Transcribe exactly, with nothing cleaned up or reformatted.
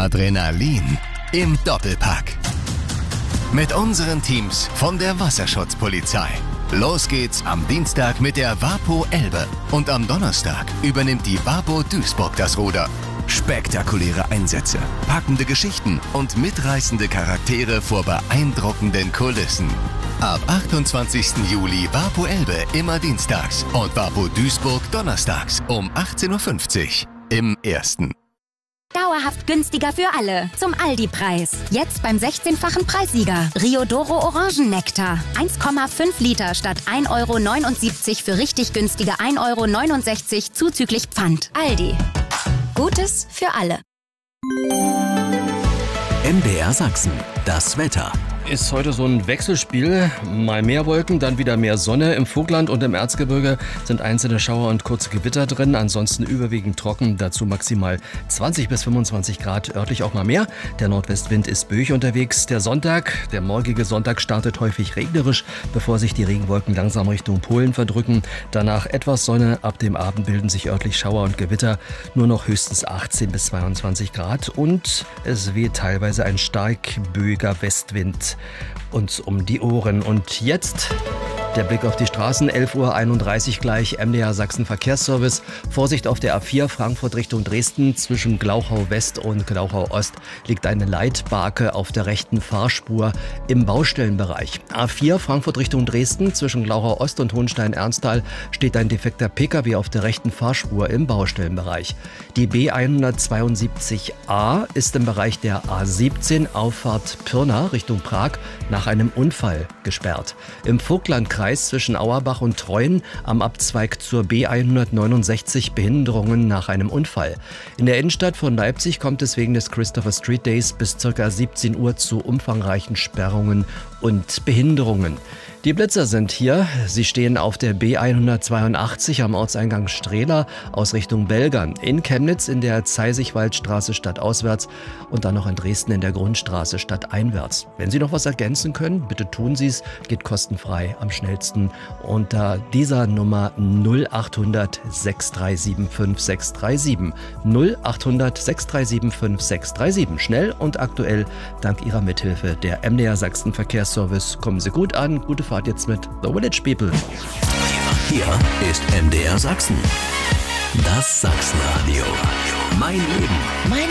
Adrenalin im Doppelpack. Mit unseren Teams von der Wasserschutzpolizei. Los geht's am Dienstag mit der WaPo Elbe und am Donnerstag übernimmt die WaPo Duisburg das Ruder. Spektakuläre Einsätze, packende Geschichten und mitreißende Charaktere vor beeindruckenden Kulissen. Ab achtundzwanzigsten Juli WaPo Elbe immer dienstags und WaPo Duisburg donnerstags um achtzehn Uhr fünfzig im Ersten. Dauerhaft günstiger für alle. Zum Aldi-Preis. Jetzt beim sechzehnfachen Preissieger. Riodoro Orangennektar. eins Komma fünf Liter statt ein Euro neunundsiebzig für richtig günstige ein Euro neunundsechzig zuzüglich Pfand. Aldi. Gutes für alle. M D R Sachsen. Das Wetter. Ist heute so ein Wechselspiel. Mal mehr Wolken, dann wieder mehr Sonne. Im Vogtland und im Erzgebirge sind einzelne Schauer und kurze Gewitter drin. Ansonsten überwiegend trocken. Dazu maximal zwanzig bis fünfundzwanzig Grad, örtlich auch mal mehr. Der Nordwestwind ist böig unterwegs. Der Sonntag, der morgige Sonntag startet häufig regnerisch, bevor sich die Regenwolken langsam Richtung Polen verdrücken. Danach etwas Sonne. Ab dem Abend bilden sich örtlich Schauer und Gewitter. Nur noch höchstens achtzehn bis zweiundzwanzig Grad. Und es weht teilweise ein stark böiger Westwind uns um die Ohren. Und jetzt der Blick auf die Straßen, elf Uhr einunddreißig gleich, M D R Sachsen Verkehrsservice. Vorsicht auf der A vier Frankfurt Richtung Dresden. Zwischen Glauchau West und Glauchau Ost liegt eine Leitbarke auf der rechten Fahrspur im Baustellenbereich. A vier Frankfurt Richtung Dresden. Zwischen Glauchau Ost und Hohenstein-Ernsthal steht ein defekter Pkw auf der rechten Fahrspur im Baustellenbereich. Die B hundertzweiundsiebzig A ist im Bereich der A siebzehn Auffahrt Pirna Richtung Prag nach einem Unfall gesperrt. Im Vogtlandkreis zwischen Auerbach und Treuen am Abzweig zur B hundertneunundsechzig Behinderungen nach einem Unfall. In der Innenstadt von Leipzig kommt es wegen des Christopher Street Days bis ca. siebzehn Uhr zu umfangreichen Sperrungen und Behinderungen. Die Blitzer sind hier. Sie stehen auf der B hundertzweiundachtzig am Ortseingang Strehla aus Richtung Belgern, in Chemnitz in der Zeisigwaldstraße stadtauswärts und dann noch in Dresden in der Grundstraße stadteinwärts. Wenn Sie noch was ergänzen können, bitte tun Sie es. Geht kostenfrei am schnellsten unter dieser Nummer null achthundert sechs drei sieben fünf sechs drei sieben. null achthundert sechs drei sieben fünf sechs drei sieben. Schnell und aktuell dank Ihrer Mithilfe. Der M D R Sachsen Verkehrsservice. Kommen Sie gut an. Gute Fahrt jetzt mit The Village People. Hier ist M D R Sachsen. Das Sachsenradio. Mein Leben. Mein